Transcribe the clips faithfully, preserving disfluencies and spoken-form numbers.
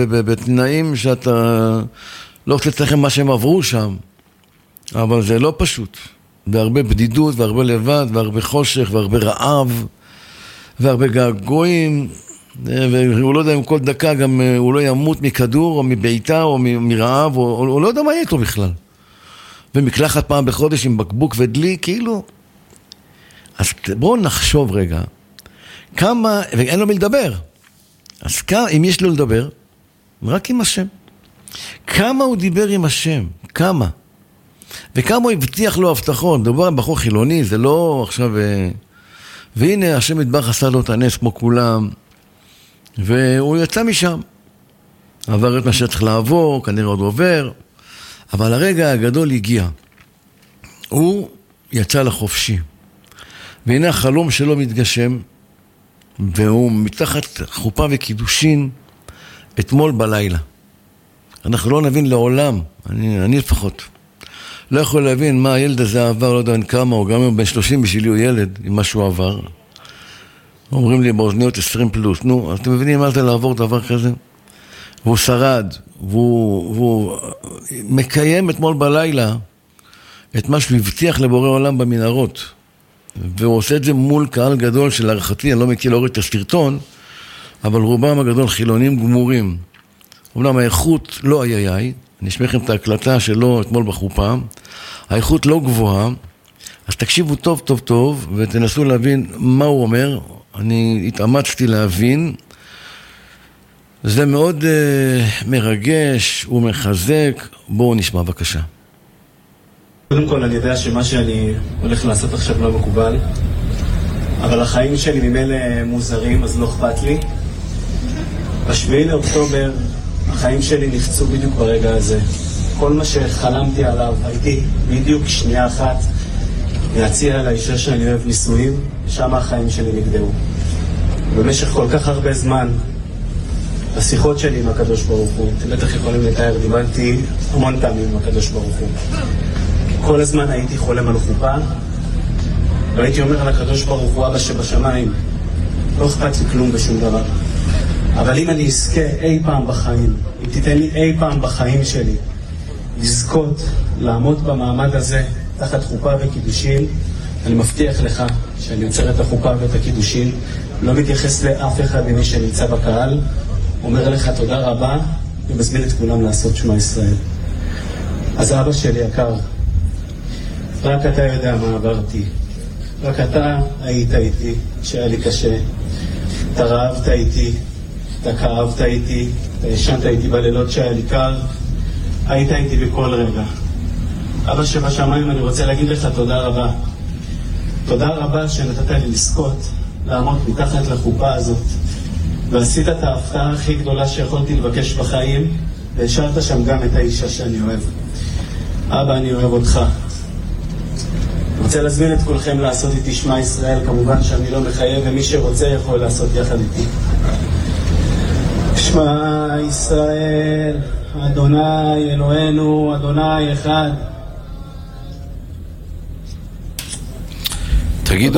בתנאים שאתה לא רוצה לצלחם מה שהם עברו שם, אבל זה לא פשוט. והרבה בדידות, והרבה לבד, והרבה חושך, והרבה רעב, והרבה געגועים, והוא לא יודע אם כל דקה גם הוא לא ימות מכדור, או מביתה, או מרעב, או, הוא לא יודע מה יהיה איתו בכלל. ומקלחת פעם בחודש עם בקבוק ודלי, כאילו. אז בואו נחשוב רגע, כמה, ואין לו מי לדבר. אז כמה, אם יש לו לדבר, רק עם השם. כמה הוא דיבר עם השם? כמה? וכמה הוא הבטיח לו הבטחות? דובר עם בחור חילוני, זה לא עכשיו... והנה השם יתברך עשה לו את הנס כמו כולם, והוא יצא משם. עבר את מה שצריך לעבור, כנראה עוד עובר, אבל הרגע הגדול הגיע. הוא יצא לחופשי. והנה החלום שלו מתגשם, והוא מתחת חופה וקידושין אתמול בלילה. אנחנו לא נבין לעולם, אני, אני לפחות, לא יכול להבין מה הילד הזה עבר, לא יודע אין כמה, או גם בן שלושים בשבילי הוא ילד, עם מה שהוא עבר. אומרים לי באוזניות עשרים פלוס, נו, אתם מבינים מה זה לעבור דבר כזה? והוא שרד, והוא, והוא מקיים אתמול בלילה את מה שהוא הבטיח לבורא עולם במנהרות. והוא עושה את זה מול קהל גדול של הערכתי, אני לא מכיר להוריד את הסרטון, אבל רובם הגדול חילונים גמורים. אומנם האיכות לא איי איי, אני אשמע לכם את ההקלטה שלו אתמול בחופה, האיכות לא גבוהה, אז תקשיבו טוב טוב טוב ותנסו להבין מה הוא אומר. אני התאמצתי להבין, זה מאוד uh, מרגש ומחזק. בואו נשמע בבקשה. קודם כל אני יודע שמה שאני הולך לעשות עכשיו לא מקובל, אבל החיים שלי ממילא מוזרים, אז לא אכפת לי. בשביעי לאוקטובר החיים שלי נפצו בדיוק ברגע הזה. כל מה שחלמתי עליו, הייתי בדיוק שנייה אחת להציע לאישה שאני אוהב נישואים, שם החיים שלי נגדעו. במשך כל כך הרבה זמן, בשיחות שלי עם הקדוש ברוך הוא, אתם בטח יכולים לתאר, דיברתי המון פעמים עם הקדוש ברוך הוא. כל הזמן הייתי חולם על חופה, והייתי אומר על הקדוש ברוך הוא, אבא שבשמיים, לא אכפת לי כלום בשום דבר. אבל אם אני אזכה אי פעם בחיים, אם תיתן לי אי פעם בחיים שלי, לזכות, לעמוד במעמד הזה, תחת חופה וקידושין, אני מבטיח לך שאני יוצר את החופה ואת הקידושין, לא מתייחס לאף אחד ממי שנמצא בקהל, אומר לך תודה רבה, ומזמין את כולם לעשות שמע ישראל. אז אבא שלי יקר, רק אתה יודע מה עברתי, רק אתה היית איתי שהיה לי קשה, אתה רעבת איתי, אתה כאבת איתי, אתה ישנת איתי בלילות שהיה לי קר, היית איתי בכל רגע. אבא שבשמיים, אני רוצה להגיד לך תודה רבה. תודה רבה שנתת לי לזכות, לעמוד מתחת לחופה הזאת, ועשית את ההפתעה הכי גדולה שיכולתי לבקש בחיים, והשארת שם גם את האישה שאני אוהב. אבא, אני אוהב אותך. אני רוצה להזמין את כולכם לעשות איתי שמע ישראל, כמובן שאני לא מחייב, ומי שרוצה יכול לעשות יחד איתי. שמע ישראל, אדוני אלוהינו, אדוני אחד. תגידו,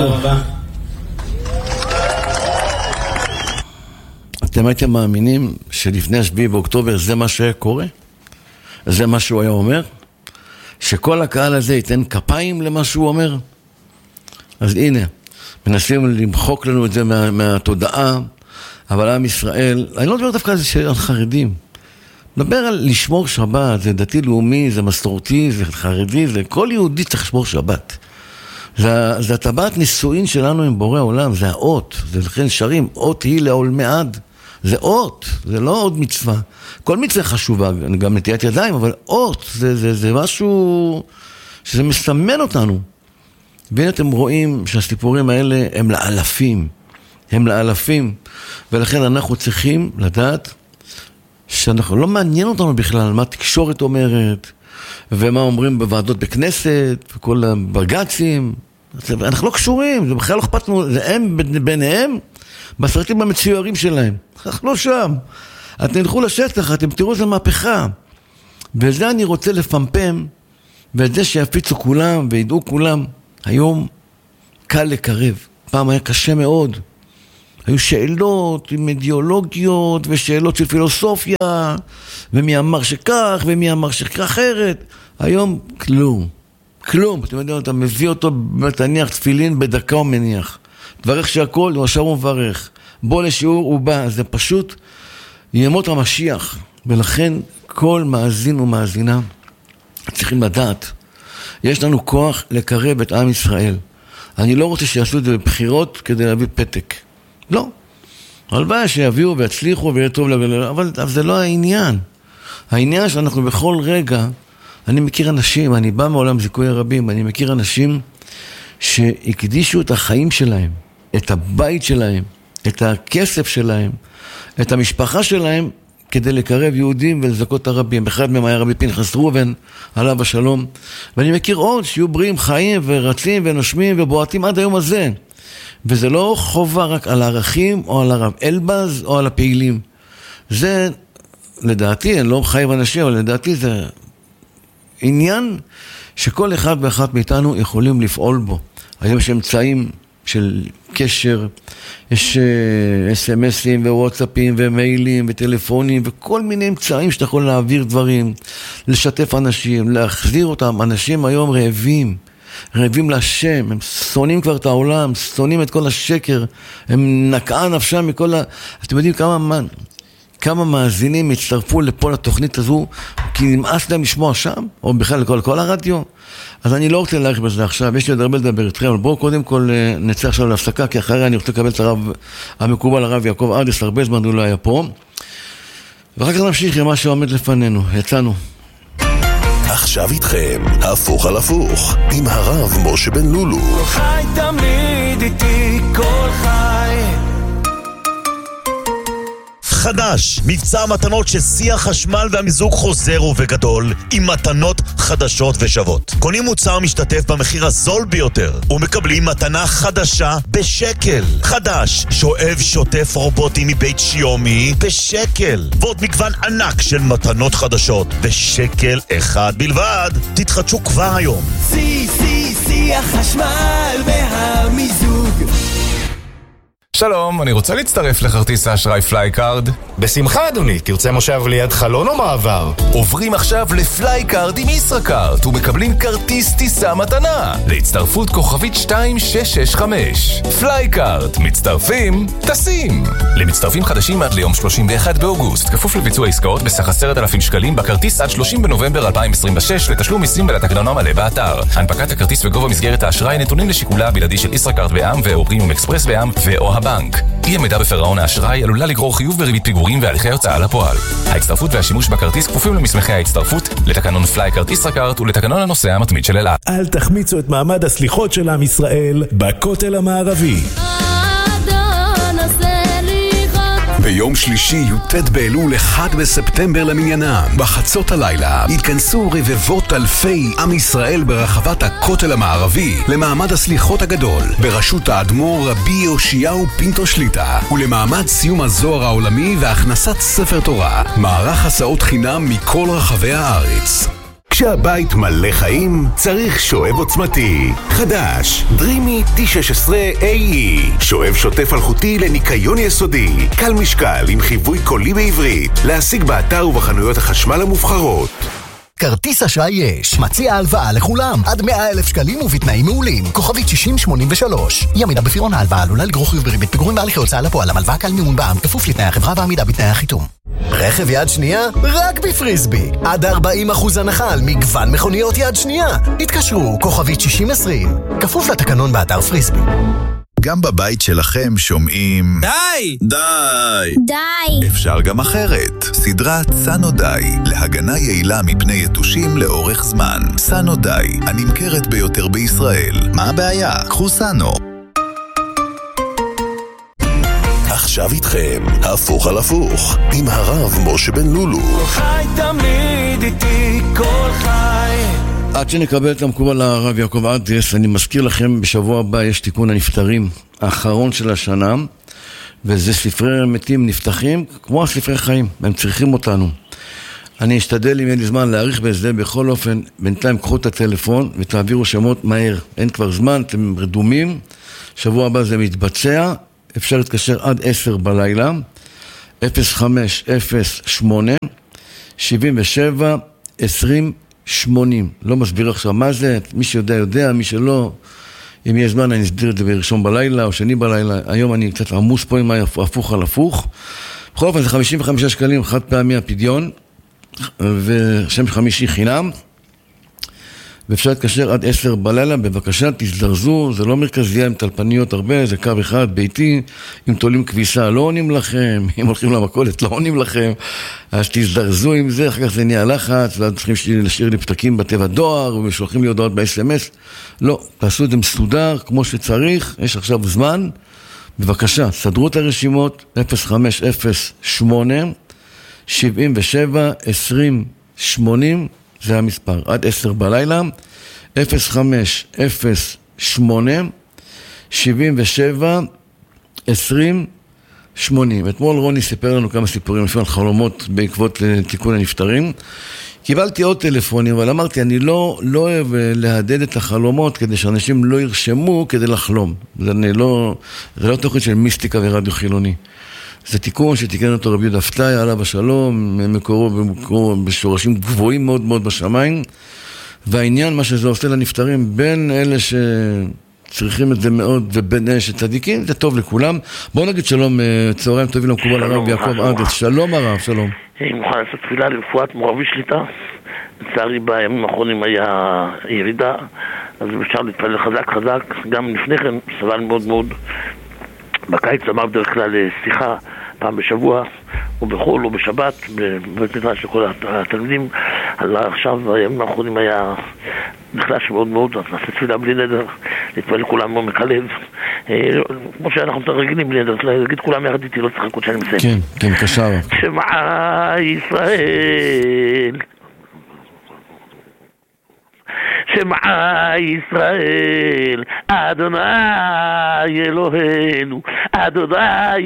אתם הייתם מאמינים שלפני השביעי באוקטובר זה מה שהיה קורה? זה מה שהוא היה אומר? שכל הקהל הזה ייתן כפיים למה שהוא אומר? אז הנה, מנסים למחוק לנו את זה מה, מהתודעה, אבל עם ישראל, אני לא מדבר דווקא על זה על חרדים, מדבר על לשמור שבת, זה דתי לאומי, זה מסורתי, זה חרדי, זה כל יהודי צריך לשמור שבת. זה, זה הטבעת נישואין שלנו עם בורא עולם, זה האות, זה לכן שרים, אות היא לעולמי עד, זה אות, זה לא עוד מצווה. כל מצווה חשובה, גם נטיית ידיים, אבל אות, זה, זה, זה משהו שזה מסמן אותנו. והנה אתם רואים שהסיפורים האלה הם לאלפים, הם לאלפים, ולכן אנחנו צריכים לדעת שאנחנו לא מעניין אותנו בכלל מה התקשורת אומרת, ומה אומרים בוועדות בכנסת, וכל הבג"צים, אנחנו לא קשורים, זה בכלל לא אכפתנו, זה הם ביניהם, בסרטים המצוירים שלהם, אנחנו לא שם. אתם תלכו לשטח, אתם תראו איזה מהפכה, וזה אני רוצה לפמפם, ואת זה שיפיצו כולם, וידעו כולם, היום קל לקרב, פעם היה קשה מאוד, היו שאלות עם אידיאולוגיות ושאלות של פילוסופיה, ומי אמר שכך ומי אמר שכאחרת. היום כלום, כלום. אתם יודעים, אתה מביא אותו, תניח תפילין בדקה הוא מניח. תברך שהכל, הוא עכשיו הוא מברך. בוא לשיעור, הוא בא. זה פשוט ימות המשיח. ולכן כל מאזין ומאזינה צריכים לדעת. יש לנו כוח לקרב את עם ישראל. אני לא רוצה שיעשו את זה בבחירות כדי להביא פתק. לא. הלוואי שיביאו ויצליחו ויהיה טוב, אבל, אבל זה לא העניין. העניין שאנחנו בכל רגע, אני מכיר אנשים, אני בא מעולם זיכוי הרבים, אני מכיר אנשים שהקדישו את החיים שלהם, את הבית שלהם, את הכסף שלהם, את המשפחה שלהם, כדי לקרב יהודים ולזכות הרבים. אחד מהם היה רבי פנחס ראובן, עליו השלום. ואני מכיר עוד שיהיו בריאים חיים ורצים ונושמים ובועטים עד היום הזה. וזה לא חובה רק על הערכים או על הרב אלבז או על הפעילים. זה, לדעתי, אני לא חייב אנשים, אבל לדעתי זה עניין שכל אחד ואחת מאיתנו יכולים לפעול בו. היום יש אמצעים של קשר, יש אס אם אסים ווואטסאפים ומיילים וטלפונים וכל מיני אמצעים שאתה יכול להעביר דברים, לשתף אנשים, להחזיר אותם. אנשים היום רעבים, רעבים להשם, הם שונאים כבר את העולם, שונאים את כל השקר, הם נקעה נפשם מכל ה... אתם יודעים כמה, כמה מאזינים הצטרפו לפה לתוכנית הזו, כי נמאס להם לשמוע שם, או בכלל לכל, לכל הרדיו. אז אני לא רוצה להאריך בזה עכשיו, יש לי עוד הרבה לדבר איתכם, אבל בואו קודם כל נצא עכשיו להפסקה, כי אחרי אני רוצה לקבל את הרב המקובל, הרב יעקב ארדס, הרבה זמן הוא לא היה פה. ואחר כך נמשיך עם מה שעומד לפנינו, יצאנו. עכשיו איתכם, הפוך על הפוך, עם הרב משה בן לולו. כל חי תמיד איתי, כל חי. חדש, מבצע מתנות ששיא החשמל והמיזוג חוזר ובגדול, עם מתנות חדשות ושוות. קונים מוצר משתתף במחיר הזול ביותר, ומקבלים מתנה חדשה בשקל. חדש, שואב שוטף רובוטי מבית שיומי בשקל. ועוד מגוון ענק של מתנות חדשות בשקל אחד בלבד. תתחדשו כבר היום. שיא, שיא, שיא החשמל והמיזוג. שלום, אני רוצה להצטרף לכרטיס האשראי פלייקארד. בשמחה אדוני, תרצה מושב ליד חלון או מעבר? עוברים עכשיו לפלייקארד עם ישראכרט ומקבלים כרטיס טיסה מתנה להצטרפות כוכבית שתיים שש שש חמש. פלייקארד, מצטרפים, טסים. למצטרפים חדשים עד ליום שלושים ואחד באוגוסט, כפוף לביצוע עסקאות בסך עשרת אלפים שקלים בכרטיס עד שלושים בנובמבר אלפיים עשרים ושש לתשלום מיסים ולתקנון המלא באתר. הנפקת הכרטיס וגובה מסגרת האשראי נתונים לשיקולה הבלעדי של ישראכרט בע"מ ו/או פרימיום אקספרס בע"מ ו/או הבנק. אי עמידה בפירעון האשראי עלולה לגרור חיוב בריבית פיגורים והליכי הוצאה לפועל. ההצטרפות והשימוש בכרטיס כפופים למסמכי ההצטרפות, לתקנון פלייקארד ישראכרט ולתקנון הנוסע המתמיד של אל על. אל תחמיצו את מעמד הסליחות של עם ישראל בכותל המערבי. ביום שלישי י"ט באלול אחד בספטמבר למניינם, בחצות הלילה התכנסו רבבות אלפי עם ישראל ברחבת הכותל המערבי למעמד הסליחות הגדול בראשות האדמו"ר רבי יאשיהו פינטו שליטה, ולמעמד סיום הזוהר העולמי והכנסת ספר תורה, מערך הסעות חינם מכל רחבי הארץ. כשהבית מלא חיים, צריך שואב עוצמתי. חדש, דרימי טי שש עשרה איי אי. שואב שוטף אלחוטי לניקיון יסודי. קל משקל עם חיווי קולי בעברית. להשיג באתר ובחנויות החשמל המובחרות. כרטיס אשראי יש. מציע הלוואה לכולם. עד מאה אלף שקלים ובתנאים מעולים. כוכבית שישים שמונים ושלוש. אי עמידה בפירעון ההלוואה עלולה לגרור חיוב בריבית פיגורים והליכי הוצאה לפועל. המלווה קל מימון בע"מ, כפוף לתנאי החברה ועמידה בתנאי החיתום. רכב יד שנייה? רק בפריסבי. עד ארבעים אחוז הנחה על מגוון מכוניות יד שנייה. התקשרו, כוכבית שישים עשרים. כפוף לתקנון באתר פריסבי. גם בבית שלכם שומעים... די! די! די! אפשר גם אחרת. סדרת סנו די, להגנה יעילה מפני יתושים לאורך זמן. סנו די, הנמכרת ביותר בישראל. מה הבעיה? קחו סנו. עכשיו איתכם, הפוך על הפוך, עם הרב משה בן לולו. כל חי תמיד איתי, כל חי. עד שנקבל את המקובל הרב יעקב ארדס, אני מזכיר לכם, בשבוע הבא יש תיקון הנפטרים האחרון של השנה, וזה ספרי מתים נפתחים כמו הספרי חיים, הם צריכים אותנו. אני אשתדל אם אין לי זמן להאריך בזה, בכל אופן, בינתיים קחו את הטלפון ותעבירו שמות מהר, אין כבר זמן, אתם רדומים, שבוע הבא זה מתבצע, אפשר להתקשר עד עשר בלילה, אפס חמש אפס שמונה שבעים ושבע עשרים שמונים. לא מסביר עכשיו מה זה, מי שיודע יודע, מי שלא, אם יש זמן אני אסביר את זה בראשון בלילה או שני בלילה. היום אני קצת עמוס פה עם הפוך על הפוך. בכל אופן זה חמישים וחמישה שקלים חד פעמי הפדיון, ושם חמישי חינם, ואפשר להתקשר עד עשר בלילה. בבקשה תזדרזו, זה לא מרכזייה עם טלפניות הרבה, זה קו אחד ביתי. אם תולים כביסה לא עונים לכם, אם הולכים למכולת לא עונים לכם, אז תזדרזו עם זה. אחר כך זה נהיה לחץ, ואז צריכים להשאיר לי פתקים בתיבת דואר ומשולחים לי הודעות ב-אס אם אס. לא, תעשו את זה מסודר כמו שצריך, יש עכשיו זמן. בבקשה, סדרו את הרשימות, אפס חמש אפס שמונה שבעים ושבע עשרים שמונים, זה המספר, עד עשר בלילה, אפס חמש אפס שמונה שבעים ושבע עשרים שמונים. אתמול רוני סיפר לנו כמה סיפורים לפעמים על חלומות בעקבות תיקון הנפטרים. קיבלתי עוד טלפונים, אבל אמרתי, אני לא, לא אוהב להדד את החלומות כדי שאנשים לא ירשמו כדי לחלום. זה לא, זה לא תוכנית של מיסטיקה ורדיו חילוני. זה תיקון שתיקן אותו רבי יהודה פתאי, עליו השלום, מקורו, מקורו בשורשים גבוהים מאוד מאוד בשמיים. והעניין, מה שזה עושה לנפטרים, בין אלה שצריכים את זה מאוד ובין אלה שצדיקים, זה טוב לכולם. בואו נגיד שלום, צהריים טובים למקובל הרב יעקב אדס. שלום הרב, שלום. אני מוכן לעשות תפילה לרפואת מורבי שליטה. לצערי בימים האחרונים היה ירידה, אז אפשר להתפלל חזק חזק. גם לפני כן סבל מאוד מאוד. בקיץ אמר בדרך כלל שיחה פעם בשבוע, או בחול או בשבת, בבית מדרש של כל התלמידים. עכשיו הימים האחרונים היה נחלש מאוד מאוד, אז נעשה תפילה בלי נדר, להתפלל כולם מעומק הלב, כמו שאנחנו רגילים בלי נדר, להגיד כולם יחד איתי, לא צריך לחכות שאני מסיים. כן, כן, קשר. שמעה ישראל, שמעה ישראל, אדוני אלוהינו, אדוני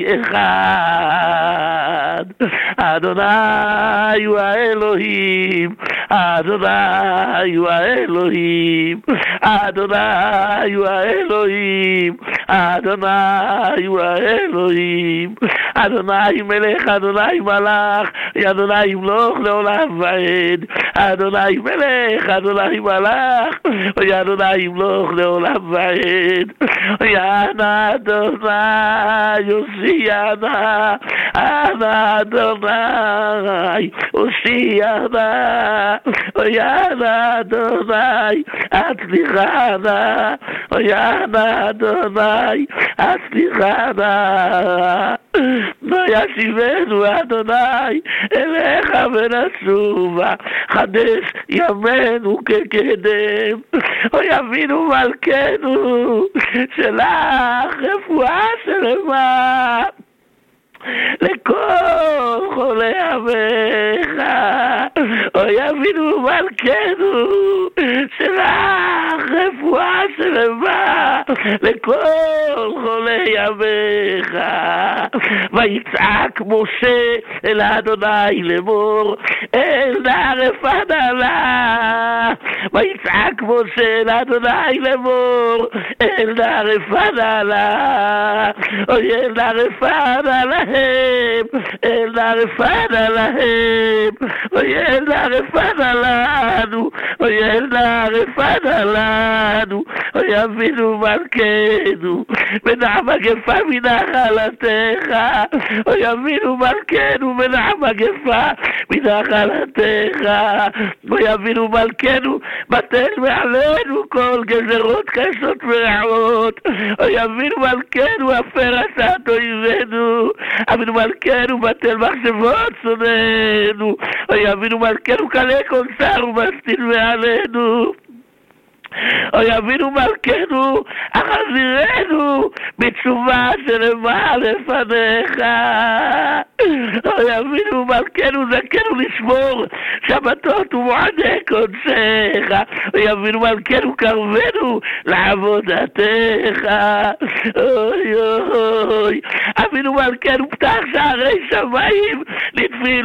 אחד, אדוני הוא האלוהים, אדוני הוא האלוהים, אדוני הוא האלוהים, אדוני הוא האלוהים, אדוני מלך, אדוני מלך, אדוני ימלוך לעולם ועד, אדוני מלך, אדוני מלך, אדוני ימלוך לעולם ועד, אנא אדוני הושיענה, אנא אדוני הושיענה, אנא אדוני הצליחנה, אנא אדוני הצליחנה, לא ישיבנו אדוני אליך ונשובה, חדש ימינו כקדם, או יבינו מלכנו שלך רפואה שלמה לכל חולי עמך, או יבינו מלכנו שלך רפואה שלמה לכל חולי עמך. ויצעק משה אל אדוני לאמור, אל נא רפא נא, ויצעק משה אל אדוני לאמור, אל נא רפא נא, אל נא רפא נא להם, אל נא רפא נא להם, אל נא רפא נא לנו, אל נא רפא נא לנו, יבינו מלכנו ונע מגפה מנחלתך, יבינו מלכנו ונע מגפה מנחלתך, יבינו מלכנו בטל מעלינו כל גזרות קשות ורעות, יבינו מלכנו הפר עשת אויבינו, יבינו מלכנו בטל מחשבות שונאינו, יבינו מלכנו קלה כל שר ומסתיר מעלינו, יבינו מלכנו החזירנו בתשובה שלמה לפניך, יבינו מלכנו זכנו לשמור שבתות ומועדי קודשך, יבינו מלכנו קרבנו לעבודתך, אוי אוי, יבינו מלכנו פתח שערי שמיים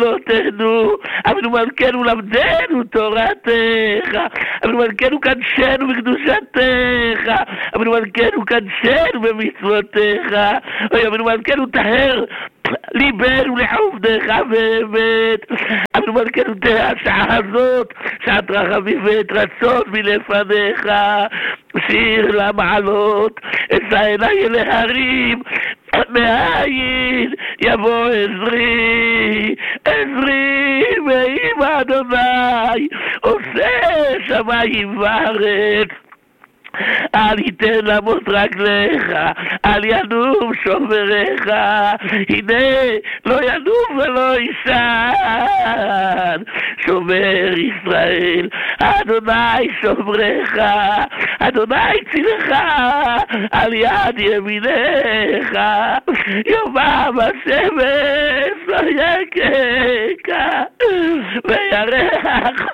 לתפילותינו, יבינו מלכנו למדנו תורתך, יבינו מלכנו קדשנו מלכנו בקדושתך, אבינו מלכנו קדשנו במצוותיך, אוי אבינו מלכנו טהר ליבנו לעובדך באמת, אבינו מלכנו תראה השעה הזאת, שעת רחמים ואת רצון מלפניך, שיר למעלות, אשא עיניי אל ההרים, מאין יבוא עזרי, עזרי מעם אדוני, עושה שמיים וארץ. אל ייתן למות רגליך, אל ינום שומריך, הנה לא ינום ולא יישן, שומר ישראל, אדוני שומרך, אדוני צילך, על יד ימינך, יומם השמש לא יכך, וירח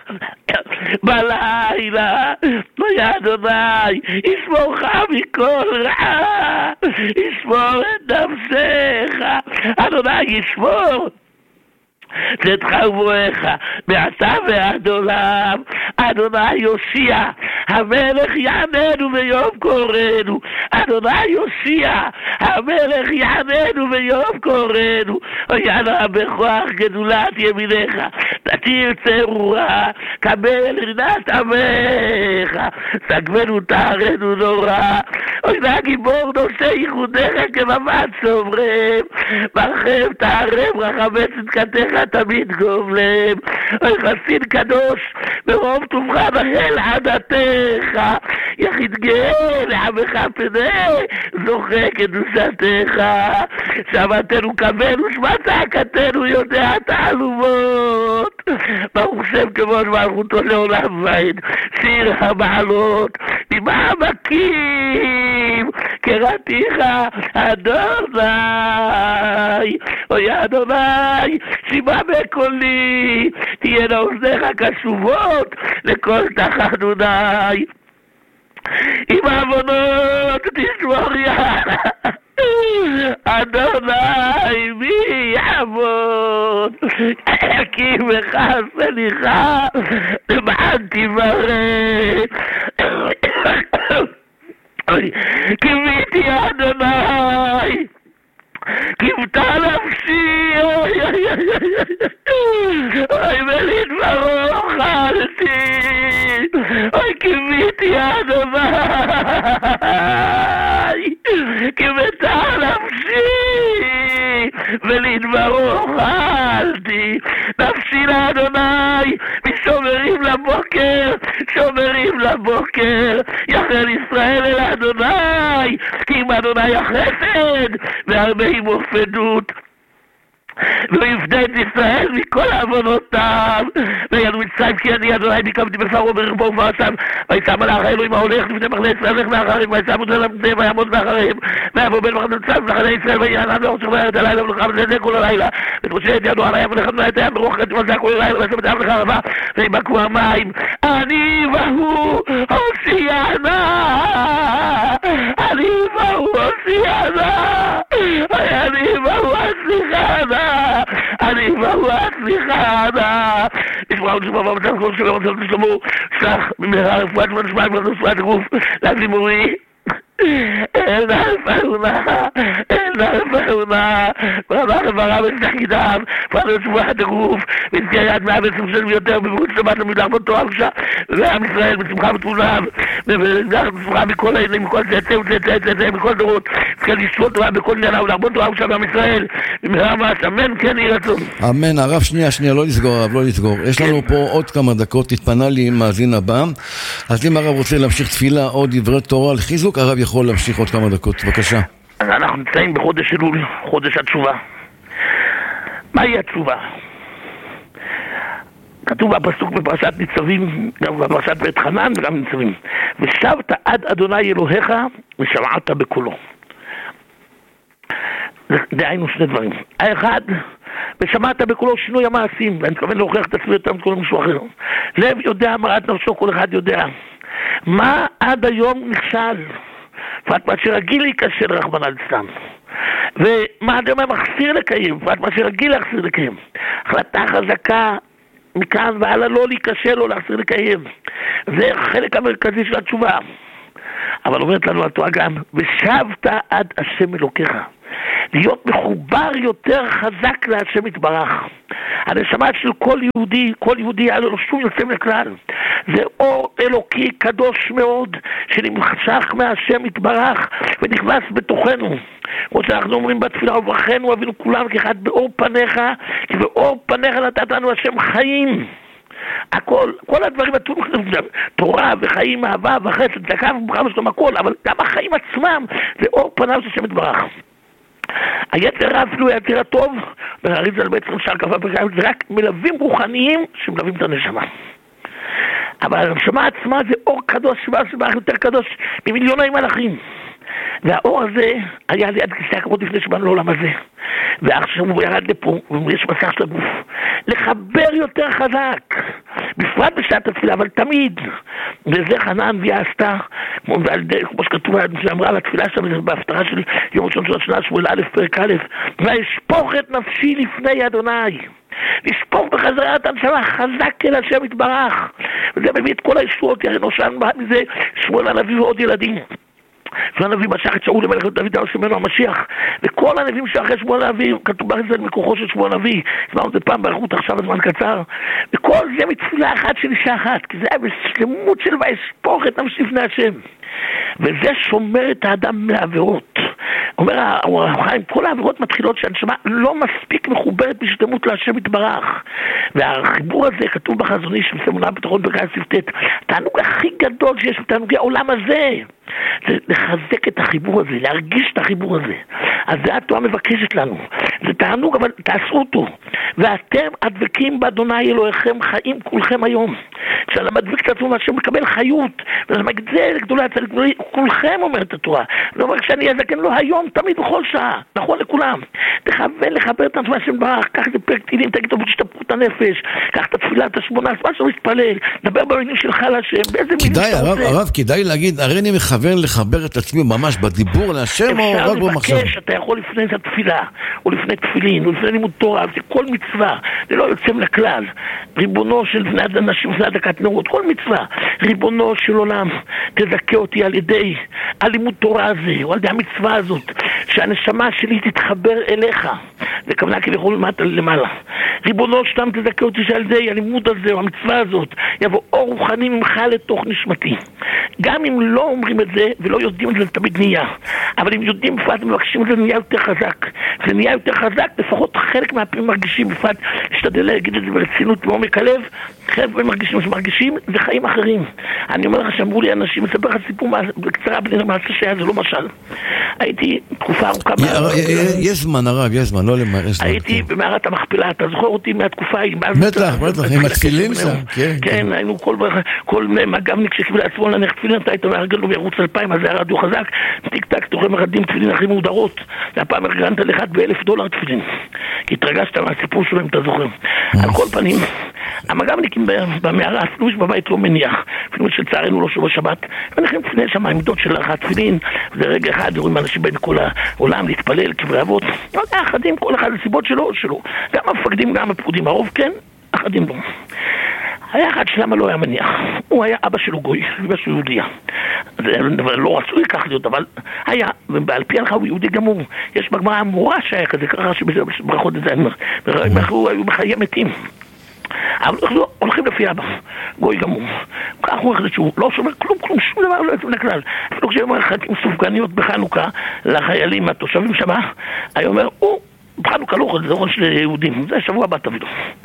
בלילה, ויהיה אדוני ישמורך מכל רע, ישמור את נפשך, אדוני ישמור צאתך ובואך מעתה ועד עולם, אדוני יושיע, המלך יעננו ביום קורנו, אדוני יושיע, המלך יעננו ביום קורנו, ויענה בכוח גדולת ימינך, תתיר צרורה, קבל רינת עמך, סגבנו תארנו נורא, אוי נא גיבור נושא ייחודך כמבט שומרם, מרחם תארם רחמי צדקתך תמיד גובלם, אוי חסין קדוש ברוב טובך נהל עדתך, יחיד גאה לעמך פנה זוכה קדושתך, שבתנו קבל ושמע צעקתנו יודע תעלומות, ברוך שם כבוד מלכותו לעולם ועד, שיר המעלות ממעמקים קראתיך אדוני, אוי אדוני שימה בקולי, תהיינה אוזניך קשובות לכל תחנוני, עם העוונות תשמוריה, אדוני מי יעבוד, כי בך סליחה למען תברא, קיוויתי אדוני כיוותה נפשי, אוי אוי אוי אוי ולדברו אכלתי, אוי קיוויתי אדוני כיוותה נפשי ולדברו אכלתי, נפשי לאדוני משומרים לבוקר, שומרים לבוקר, יחל ישראל אל אדוני, כי אם אדוני החסד והרבה עם אופדות, ויפדה את ישראל מכל עוונותיו, וידעו מצרים כי אני אדוני נקמתי בפרעה ברחבו ובעשיו, וישם על האלוהים ההולך לפני מחנה ישראל הולך מאחריהם, וישם אותו למדם ויעמוד מאחריהם, ויבוא בין מחנה צו ומחנה ישראל ויענן ואורשך וירד הלילה ולכה וזה כל הלילה, ותחושי את ידו על הים ולחדנה את הים ברוח כתוב על זה כל הלילה, וישם את הים לך הרבה ויבקו המים, אני והוא הושיענה, אני והוא הושיענה, אני והוא הושיענה, אני והוא הצליחנה, נשמע ונשמע ומצב כל שלום ומצב תשלמו, שלח במהרה רפואת ונשמע ורפואת הגוף לזימורי, אין נפעונה, אין נפעונה, ברמה חברה ותחקידם, פעם רפואת הגוף, ונזכי יד מאה ועשרים שנים יותר, בברות שבת למילה מותו עמשה, ועם ישראל בשמחה ותבונם, ונזכח בשמחה מכל העינים, מכל צאצא וצאצא צאצא, מכל דורות, צריכה לשרות תורה בכל עניינה ולהרבות תורה עמשה בעם ישראל, במהרה ממש, אמן, כן יהי רצון. אמן, הרב שנייה, שנייה, לא לסגור, הרב, לא לסגור. יש לנו פה עוד כמה דקות, תתפנה לי עם מאזין הבא, אז אם הרב רוצה להמשיך תפילה או דברי תורה על חיזוק, הרב יכול להמשיך עוד כמה דקות, בבקשה. אז אנחנו נמצאים בחודש אלול, חודש התשובה. מהי התשובה? כתוב בפסוק בפרשת ניצבים, גם בפרשת בית חנן וגם ניצבים. ושבת עד אדוני אלוהיך ושמעת בקולו. דהיינו שני דברים. האחד, ושמעת בקולו שינוי המעשים, ואני מתכוון להוכיח את עצמי יותר מכל משהו אחר. לב יודע, מראת נפשו, כל אחד יודע. מה עד היום נכשל? פרט מה שרגיל להיכשל רחמנא ליצלן. ומה עד היום מחסיר לקיים? פרט מה שרגיל להחסיר לקיים. החלטה חזקה מכאן והלאה לא להיקשה, לא להחזיר לקיים. זה חלק המרכזי של התשובה. אבל אומרת לנו התורה גם, ושבת עד השם אלוקיך. להיות מחובר יותר חזק להשם יתברך. הנשמה של כל יהודי, כל יהודי היה לו שום יוצא מכלל. זה אור אלוקי קדוש מאוד, שנמשך מהשם יתברך ונכנס בתוכנו. כמו שאנחנו אומרים בתפילה, וברכנו אבינו כולם כאחד באור פניך, כי באור פניך נתת לנו השם חיים. הכל, כל הדברים הטובים, תורה וחיים, אהבה וחסד, צדקה וברכה ושלום, הכל, אבל גם החיים עצמם זה אור פניו של השם יתברך. היתר אפילו היתר הטוב, והריז על בעצם שער קפה פרקיים, זה רק מלווים רוחניים שמלווים את הנשמה. אבל הנשמה עצמה זה אור קדוש, שבא שבא יותר קדוש ממיליוני מלאכים. והאור הזה היה ליד כיסא הכבוד לפני שבאנו לעולם הזה. ועכשיו הוא ירד לפה, ויש מסך של הגוף. לחבר יותר חזק, בפרט בשעת התפילה, אבל תמיד. וזה חנה הנביאה עשתה, כמו שכתוב, שאמרה על התפילה שם, בהפטרה של יום ראשון של השנה, שמואל א' פרק א', וישפוך את נפשי לפני אדוני. לשפוך בחזרה את הנשמה חזק אל השם יתברך. וזה מביא את כל הישועות, יראה נושן מזה שמואל הנביא ועוד ילדים. והנביא משך את שאול למלך דוד העושה ממנו המשיח, וכל הנביאים שאחרי שמואל הנביא כתוב ברזל מכוחו של שמואל הנביא. הסברנו את זה פעם באריכות עכשיו הזמן קצר, וכל זה מתפילה אחת של אישה אחת, כי זה היה בשלמות של וישפוך את נפשי לפני השם, וזה שומר את האדם מהעבירות. אומר החיים, כל העבירות מתחילות שהנשמה לא מספיק מחוברת בשלמות להשם יתברך, והחיבור הזה כתוב בחזון איש בסמונה בתוכון ברכי ספטט, התענוג הכי גדול שיש בתענוגי העולם הזה זה לחזק את החיבור הזה, להרגיש את החיבור הזה. אז זה התורה מבקשת לנו, זה תענוג, אבל תעשו אותו. ואתם הדבקים באדוני אלוהיכם חיים כולכם היום. כשאני מדביק את עצמו והשם מקבל חיות, וזה מגדל גדולה הצדיק, כולכם אומרת התורה. לא אומר כשאני אזקן לו היום, תמיד בכל שעה, נכון לכולם. תכוון לחבר את עצמו השם ברך, קח את פרק תהילים, תגיד טוב שתפרו את הנפש, קח את התפילה, את השמונה, מה שלא מתפלל, דבר במילים שלך להשם, באיזה מילים כדאי, הרב, הרב, כדאי להגיד, הרי אני מכוון לחבר את עצמי ממש בדיבור להשם או רק במחשב? אפשר לבקש, אתה יכול לפני את התפילה, או לפני תפילין, או לפני לימוד תורה, זה כל מצווה, זה לא יוצא מן הכלל. ריבונו של בני אנשים, זה הדקת נרות, כל מצווה. ריבונו של עולם, תזכה אותי על ידי הלימוד תורה הזה, או על ידי המצווה הזאת, שהנשמה שלי תתחבר אליך. זה כוונה כביכול למטה למעלה. ריבונו שלם, תזכה אותי שעל ידי הלימוד הזה, או המצווה הזאת, יבוא אור רוחני ממך לתוך נשמתי. גם אם לא אומרים את זה, ולא יודעים את זה, זה תמיד נהיה. אבל אם יודעים בפרט ומבקשים את זה, נהיה יותר חזק. זה נהיה יותר חזק, לפחות חלק מהפעמים מרגישים, בפרט להשתדל להגיד את זה ברצינות מעומק הלב, חלק מרגישים שמרגישים, זה חיים אחרים. אני אומר לך שאמרו לי אנשים, מספר לך סיפור בקצרה בלי מעשה שהיה, זה לא משל. הייתי תקופה ארוכה... יש זמן הרב, יש זמן, לא למעט. הייתי במערת המכפלה, אתה זוכר אותי מהתקופה... בטח, בטח, עם התפילין שם. כן, היינו כל מגבניק שקיבל עצמו להניח תפילין, אתה היית מארגן לו בערוץ אלפיים, אז זה היה רדיו חזק, טיק טק, תוכל מרדים תפילין הכי מהודרות. והפעם ארגנת לך באלף דולר תפילין. כי התרגשת מהסיפור שלו, אם אתה זוכר. על כל פנים, המגבניקים במערה, אפילו שבבית לא מניח, אפילו שצערנו לא שוב השבת, ונכם תפילי שם העמדות של התפילין, זה רגע אחד, רואים אנשים בין כל העולם להתפלל, כברי אבות, אחדים, כל אחד הסיבות שלו, שלו. גם המפקדים, גם הפקודים, הרוב כן, אחדים לא. היה אחד שלמה לא היה מניח, הוא היה אבא שלו גוי, אבא שלו יהודיה. זה לא רצוי כך להיות, אבל היה, ועל פי הלכה הוא יהודי גמור. יש בגמרא המורה שהיה כזה, ככה שברכות את זה, הם היו בחיי מתים. אבל הולכים לפי אבא, גוי גמור. כך הוא החליט שהוא לא שומר כלום, כלום, שום דבר לא יוצא מן הכלל. אפילו כשהם מחלקים סופגניות בחנוכה לחיילים, התושבים שמה, היה אומר, הוא, בחנוכה לא אוכל, זה אוכל של יהודים, זה שבוע הבא תביא לו.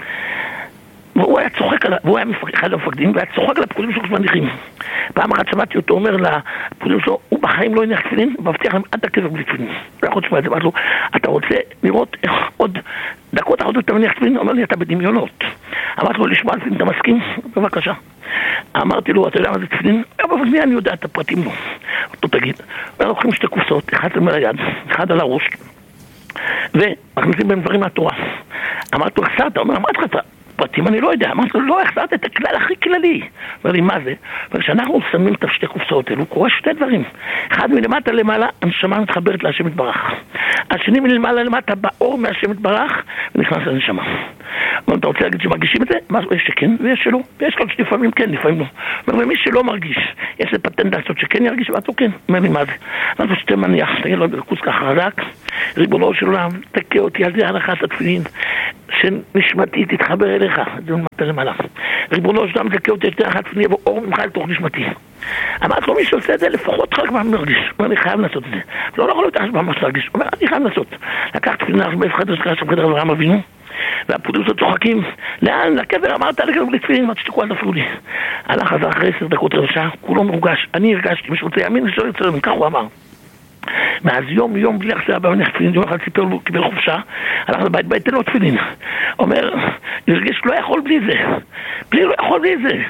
והוא היה צוחק על, והוא היה אחד המפקדים, והיה צוחק על הפקודים שלו שמניחים. פעם אחת שמעתי אותו אומר לפקודים שלו, הוא בחיים לא יניח תפילין, מבטיח להם עד הקבר בלי תפילין. לא יכול לשמוע את זה, אמרתי לו, אתה רוצה לראות איך עוד דקות אחרות אתה מניח תפילין? הוא אומר לי, אתה בדמיונות. אמרתי לו, לשמוע תפילין, אתה מסכים? בבקשה. אמרתי לו, אתה יודע מה זה תפילין? אבל מי אני יודע את הפרטים לו? אותו תגיד. ולוקחים שתי קופסאות, אחד על היד, אחד על הראש, ומכניסים בהם דברים מהתורה. אמרתי לו, אתה אומר, אמרתי לך, פרטים אני לא יודע. אמרתי לו, לא, החזרת את הכלל הכי כללי. אומר לי, מה זה? וכשאנחנו שמים את השתי קופסאות האלו, קורה שתי דברים. אחד מלמטה למעלה, הנשמה מתחברת להשם יתברך. השני מלמעלה למטה, באור מהשם יתברך, ונכנס לנשמה. אבל אתה רוצה להגיד שמרגישים את זה? מה זה? יש שכן ויש שלא. ויש כאן שלפעמים כן, לפעמים לא. אומר, ומי שלא מרגיש, יש לפטנט לעשות שכן ירגיש, ואתו כן. אומר לי, מה זה? מה זה שאתה מניח, תגיד לו ברכוס ככה חזק, ריבונו של עולם, תקה אותי על זה הנחת התפילין, שנשמתי תתחבר אליך, זה מטה למעלה. ריבונו של עולם, תקה אותי על זה הנחת התפילין, יבוא אור ממך לתוך נשמתי. אמרת לו, מי שעושה את זה, לפחות רק מה מרגיש. אומר, אני חייב לעשות את זה. לא, לא יכול להיות ממש להרגיש. אומר, אני חייב לעשות. לקח תפילין הרבה חדר שקרה שם חדר אברהם אבינו, והפודוסות צוחקים, לאן? לקבר, אמרת לקבר בלי תפילין, מה תשתקו, אל תפריעו לי. הלך חזר אחרי עשר דקות רבע שעה, כולו מרוגש, אני הרגשתי, מי שרוצה יאמין, שלא יצא לנו, כך הוא אמר. מאז יום יום בלי החזרה בא תפילין, יום אחד סיפר לו, קיבל חופשה, הלך לבית, בית, תן לו תפילין. אומר, הרגיש לא יכול בלי זה, בלי לא יכול בלי זה.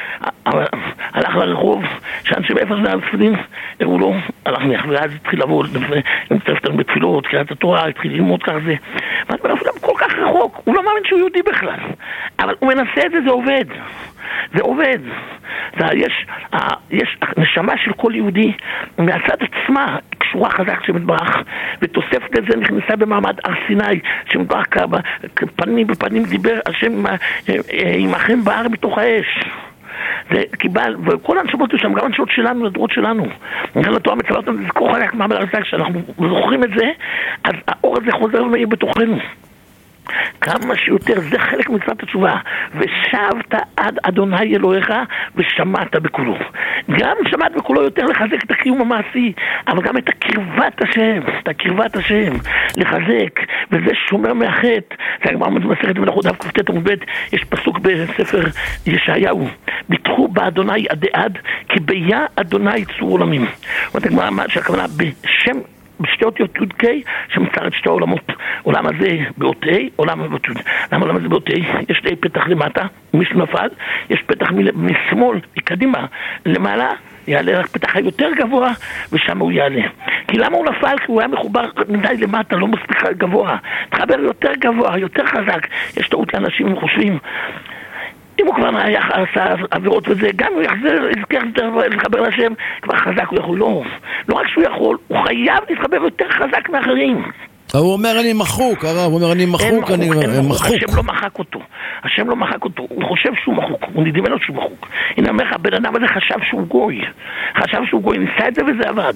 הלך לרחוב, שאנשי באיפה זה היה תפילין, הראו לו, הלך ניח, ואז התחיל לעבוד, הם מצטרפתנו בתפילות, קריאת התורה, התחיל ללמוד כך זה. ואז הוא כל כך רחוק, הוא לא מאמין שהוא יהודי בכלל. אבל הוא מנסה את זה, זה עובד. זה עובד. זה, יש, יש נשמה של כל יהודי, מהצד עצמה, קשורה חזק שמתברך, ותוספת לזה נכנסה במעמד הר סיני, שמתברך פנים בפנים דיבר, השם עמכם בהר מתוך האש. זה קיבל, וכל הנשמות שם, גם הנשמות שלנו, לדורות שלנו. גם לתורה מצווה אותנו, זה כל חלק מעמד הר סיני, כשאנחנו זוכרים את זה, אז האור הזה חוזר ומאיר בתוכנו. כמה שיותר, זה חלק מצוות התשובה. ושבת עד אדוני אלוהיך ושמעת בקולו. גם שמעת בקולו יותר לחזק את הקיום המעשי, אבל גם את הקרבת השם, את הקרבת השם לחזק, וזה שומר מהחטא. זה הגמרא במסכת מלאכות דף קט עמוד ב', יש פסוק בספר ישעיהו, ביטחו באדוני עדי עד, כי ביה אדוני צור עולמים. זאת הגמרא שהכוונה בשם בשתי אותיות י' ק' שמצר את שתי העולמות. עולם הזה באותי, עולם הזה באותי. למה עולם הזה באותי? יש לי פתח למטה, מישהו נפל, יש פתח משמאל, מקדימה, למעלה, יעלה רק פתח היותר גבוה, ושם הוא יעלה. כי למה הוא נפל? כי הוא היה מחובר מדי למטה, לא מספיק גבוה. תחבר יותר גבוה, יותר חזק. יש טעות לאנשים, הם חושבים, אם הוא כבר היה עשה עבירות וזה, גם הוא יחזר, יזכר להתחבר לשם, כבר חזק הוא יכול, לא. לא רק שהוא יכול, הוא חייב להתחבר יותר חזק מאחרים. הוא אומר אני מחוק, הרב, הוא אומר אני מחוק, אני מחוק. השם לא מחק אותו, השם לא מחק אותו, הוא חושב שהוא מחוק, הוא נדמה לו שהוא מחוק. הנה אומר לך, הבן אדם הזה חשב שהוא גוי, חשב שהוא גוי, ניסה את זה וזה עבד.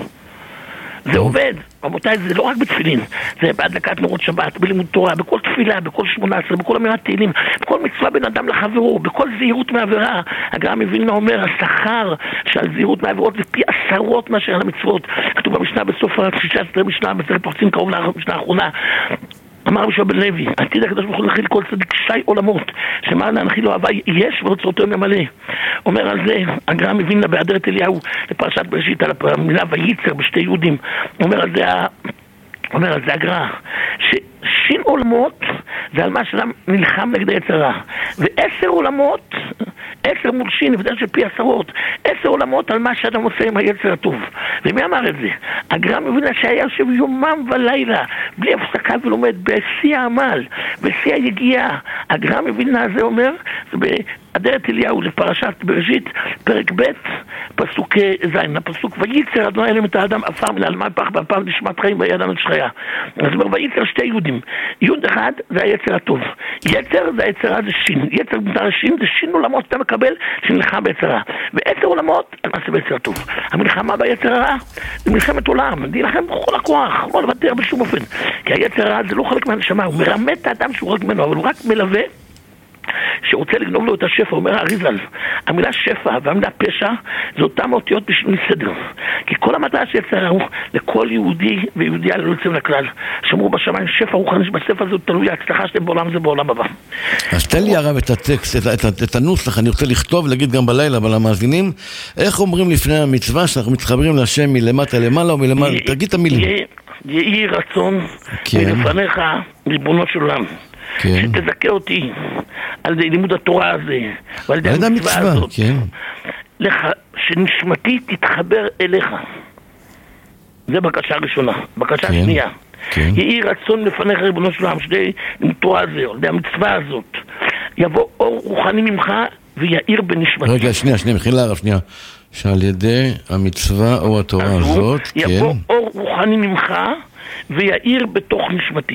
זה עובד, רבותיי, זה לא רק בתפילין, זה בהדלקת נרות שבת, בלימוד תורה, בכל תפילה, בכל שמונה עשרה, בכל אמירת תהילים, בכל מצווה בין אדם לחברו, בכל זהירות מעבירה. הגר"א מווילנה אומר, השכר שעל זהירות מעבירות זה פי עשרות מאשר על המצוות. כתוב במשנה בסוף שישה עשרה משנה, בספר פרצים קרוב למשנה האחרונה. אמר רבי בן לוי, עתיד הקדוש ברוך הוא להנחיל כל צדיק שי עולמות, שמה להנחיל לו אהבה יש ורצותו ממלא. אומר על זה הגר"א מווילנה בהדרת אליהו לפרשת בראשית על המילה וייצר בשתי יהודים. אומר על זה אומר על זה הגר"א ששין עולמות זה על מה שאדם נלחם נגד היצר הרע, ועשר עולמות, עשר מול שין, הבדל של פי עשרות, עשר עולמות על מה שאדם עושה עם היצר הטוב. ומי אמר את זה? הגר"א מווילנה שהיה יושב יומם ולילה בלי הפסקה ולומד בשיא העמל, בשיא היגיעה. הגר"א מווילנה הזה אומר, זה בהדרת אליהו לפרשת בראשית פרק ב' פסוק ז', הפסוק וייצר אדוני אלוהים את האדם עפר מן האדמה פח באפיו נשמת חיים ביד אנוש חיה. אז אומר וייצר שתי יהודים, יוד אחד זה היצר הטוב, יצר זה היצר זה שין, יצר בנתר השין זה שין עולמות שאתה מקבל שנלחם ביצר הרע, ועשר עולמות על מעשה ביצר הטוב. המלחמה ביצר הרע זה מלחמת עולם, להילחם בכל הכוח, לא לוותר בשום אופן, כי היצר הרע זה לא חלק מהנשמה, הוא מרמה את האדם שהוא רק ממנו, אבל הוא רק מלווה שרוצה לגנוב לו את השפע. אומר האריז"ל, המילה שפע והמילה פשע זה אותם אותיות בשביל סדר, כי כל המטרה שיצר הוא לכל יהודי ויהודייה ללא יוצא מן הכלל, שמרו בשמיים שפע רוחני, בספר הזה תלוי ההצלחה שלהם בעולם זה בעולם הבא. אז תן לי הרב את הטקסט, את, את, את, את הנוסח, אני רוצה לכתוב ולהגיד גם בלילה, אבל המאזינים, איך אומרים לפני המצווה שאנחנו מתחברים להשם מלמטה למעלה או מלמעלה, תגיד את המילים. יהי רצון מלפניך ריבונו של עולם, שתזכה אותי על ידי לימוד התורה הזה ועל ידי המצווה הזאת, שנשמתי תתחבר אליך. זה בקשה ראשונה. בקשה שנייה, יהי רצון לפניך ריבונו של עולם, שדי לימוד תורה הזה, על ידי המצווה הזאת, יבוא אור רוחני ממך ויעיר בנשמתי. רגע, שנייה, שנייה, מחילה הרב, שנייה. שעל ידי המצווה או התורה הזאת, כן. יבוא אור רוחני ממך ויעיר בתוך נשמתי.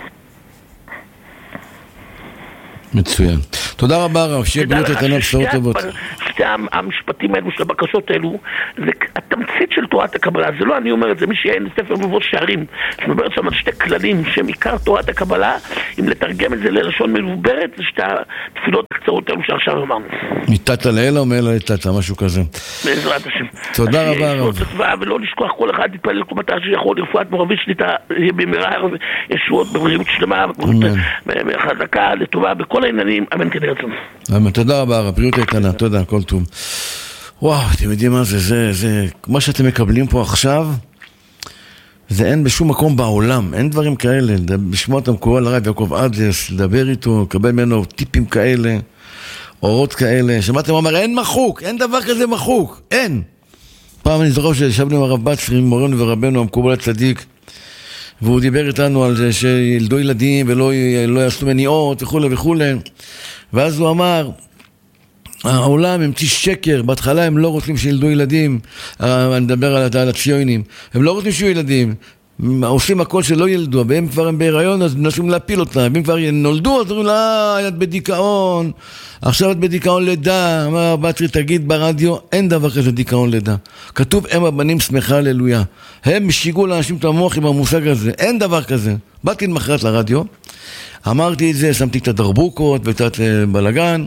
מצוין. תודה רבה רב, שיהיה בריאות איתנה בשורות טובות. שתי המשפטים האלו של הבקשות האלו זה התמצית של תורת הקבלה. זה לא אני אומר את זה, מי שיהיה ספר מבוא שערים שמדבר שם על שתי כללים שהם עיקר תורת הקבלה, אם לתרגם את זה ללשון מלוברת, זה שתי התפילות הקצרות האלו שעכשיו אמרנו. מתת לאלה או מאלה לתת, משהו כזה. בעזרת השם. תודה רבה רב. ולא לשכוח כל אחד להתפלל לקומתה שיכול לרפואת מורבית שליטה במהרה ישועות בבריאות שלמה וחזקה לטובה בכל העניינים, אמן כן יהי רצון. אמן, תודה רבה רב, בריאות איתנה, תודה, כל טוב. וואו, אתם יודעים מה זה, זה, זה, מה שאתם מקבלים פה עכשיו, זה אין בשום מקום בעולם, אין דברים כאלה, בשמוע אותם קורא לרב יעקב אדלס, לדבר איתו, לקבל ממנו טיפים כאלה, אורות כאלה, שמעתם אומר, אין מחוק, אין דבר כזה מחוק, אין. פעם אני זוכר שישבנו עם הרב בצרי, מורנו ורבנו, המקובל הצדיק, והוא דיבר איתנו על זה שילדו ילדים ולא לא יעשו מניעות וכו' וכו'. ואז הוא אמר, העולם המציא שקר, בהתחלה הם לא רוצים שילדו ילדים, אני מדבר על הציונים, הם לא רוצים שיהיו ילדים, עושים הכל שלא ילדו, והם כבר הם בהיריון, אז מנסים להפיל אותם, והם כבר נולדו, אז אומרים לה, את בדיכאון, עכשיו את בדיכאון לידה, אמר בצרי, תגיד ברדיו, אין דבר כזה דיכאון לידה. כתוב, הם הבנים שמחה הללויה. הם שיגעו לאנשים את המוח עם המושג הזה, אין דבר כזה. באתי למחרת לרדיו, אמרתי את זה, שמתי את הדרבוקות ואת בלגן,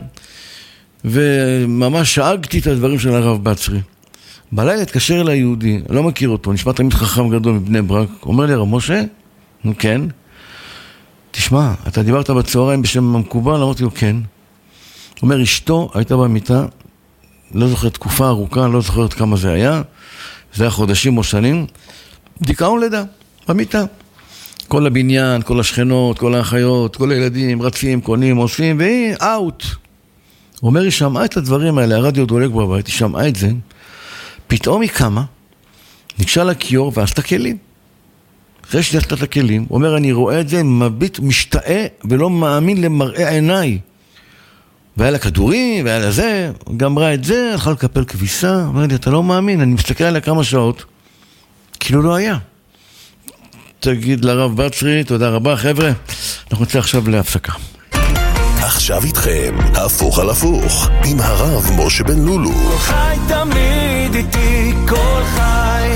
וממש שאגתי את הדברים של הרב בצרי. בלילה התקשר אליי יהודי, לא מכיר אותו, נשמע תמיד חכם גדול מבני ברק, אומר לי, הרב משה? כן. תשמע, אתה דיברת בצהריים בשם המקובל? אמרתי לו, כן. הוא אומר, אשתו הייתה במיטה, לא זוכרת תקופה ארוכה, לא זוכרת כמה זה היה, זה היה חודשים או שנים, דיכאון לידה, במיטה. כל הבניין, כל השכנות, כל האחיות, כל הילדים, רצים, קונים, עושים, והיא אאוט. הוא אומר, היא שמעה את הדברים האלה, הרדיו דולק בבית, היא שמעה את זה, פתאום היא קמה, ניגשה לכיור ועשתה כלים. אחרי שהיא עשתה את הכלים, הוא אומר, אני רואה את זה, מביט, משתאה ולא מאמין למראה עיניי. והיה לה כדורים, והיה לה זה, גם ראה את זה, הלכה לקפל כביסה, אומר לי, אתה לא מאמין, אני מסתכל עליה כמה שעות, כאילו לא היה. תגיד לרב בצרי, תודה רבה, חבר'ה, אנחנו נצא עכשיו להפסקה. עכשיו איתכם, הפוך על הפוך, עם הרב משה בן לולו. כל חי תמיד איתי, כל חי.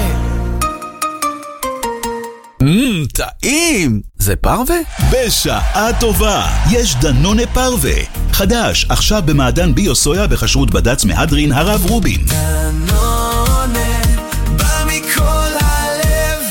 מmm, טעים! זה פרווה? בשעה טובה, יש דנונה פרווה. חדש, עכשיו במעדן ביו סויה בכשרות בד"ץ מהדרין הרב רובין. דנונה, בא מכל הלב.